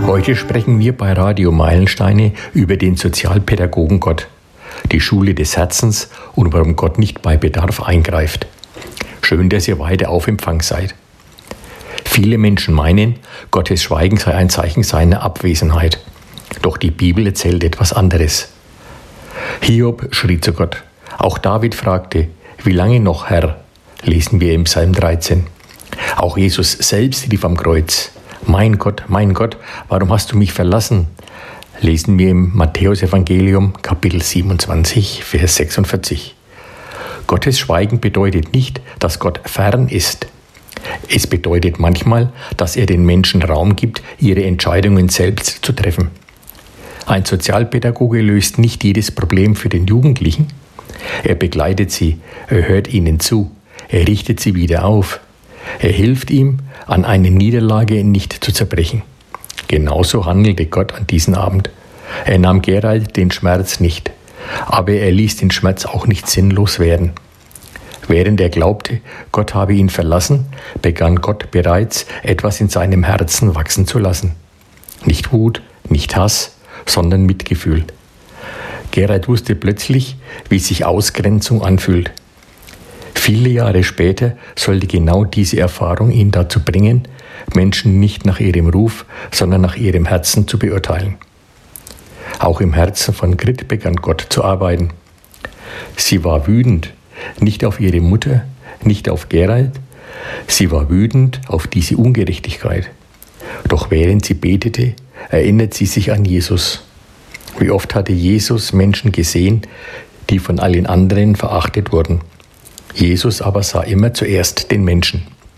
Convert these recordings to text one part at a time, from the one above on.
Heute sprechen wir bei Radio Meilensteine über den Sozialpädagogen Gott, die Schule des Herzens und warum Gott nicht bei Bedarf eingreift. Schön, dass ihr weiter auf Empfang seid. Viele Menschen meinen, Gottes Schweigen sei ein Zeichen seiner Abwesenheit. Doch die Bibel erzählt etwas anderes. Hiob schrie zu Gott. Auch David fragte, wie lange noch, Herr? Lesen wir im Psalm 13. Auch Jesus selbst rief am Kreuz, mein Gott, warum hast du mich verlassen? Lesen wir im Matthäusevangelium, Kapitel 27, Vers 46. Gottes Schweigen bedeutet nicht, dass Gott fern ist. Es bedeutet manchmal, dass er den Menschen Raum gibt, ihre Entscheidungen selbst zu treffen. Ein Sozialpädagoge löst nicht jedes Problem für den Jugendlichen. Er begleitet sie, er hört ihnen zu, er richtet sie wieder auf. Er hilft ihm, an einer Niederlage nicht zu zerbrechen. Genauso handelte Gott an diesem Abend. Er nahm Gerald den Schmerz nicht, aber er ließ den Schmerz auch nicht sinnlos werden. Während er glaubte, Gott habe ihn verlassen, begann Gott bereits, etwas in seinem Herzen wachsen zu lassen. Nicht Wut, nicht Hass, sondern Mitgefühl. Gerald wusste plötzlich, wie sich Ausgrenzung anfühlt. Viele Jahre später sollte genau diese Erfahrung ihn dazu bringen, Menschen nicht nach ihrem Ruf, sondern nach ihrem Herzen zu beurteilen. Auch im Herzen von Grit begann Gott zu arbeiten. Sie war wütend, nicht auf ihre Mutter, nicht auf Gerald. Sie war wütend auf diese Ungerechtigkeit. Doch während sie betete, erinnert sie sich an Jesus. Wie oft hatte Jesus Menschen gesehen, die von allen anderen verachtet wurden. Jesus aber sah immer zuerst den Menschen.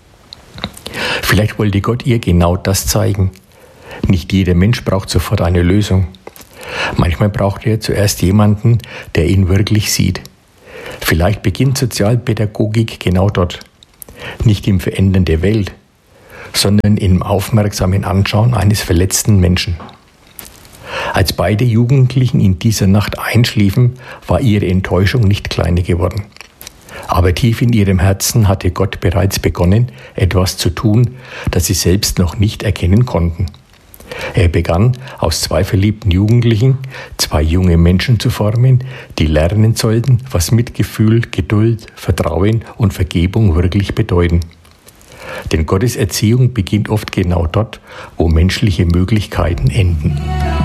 Vielleicht wollte Gott ihr genau das zeigen. Nicht jeder Mensch braucht sofort eine Lösung. Manchmal braucht er zuerst jemanden, der ihn wirklich sieht. Vielleicht beginnt Sozialpädagogik genau dort. Nicht im Verändern der Welt, sondern im aufmerksamen Anschauen eines verletzten Menschen. Als beide Jugendlichen in dieser Nacht einschliefen, war ihre Enttäuschung nicht kleiner geworden. Aber tief in ihrem Herzen hatte Gott bereits begonnen, etwas zu tun, das sie selbst noch nicht erkennen konnten. Er begann, aus zwei verliebten Jugendlichen zwei junge Menschen zu formen, die lernen sollten, was Mitgefühl, Geduld, Vertrauen und Vergebung wirklich bedeuten. Denn Gottes Erziehung beginnt oft genau dort, wo menschliche Möglichkeiten enden.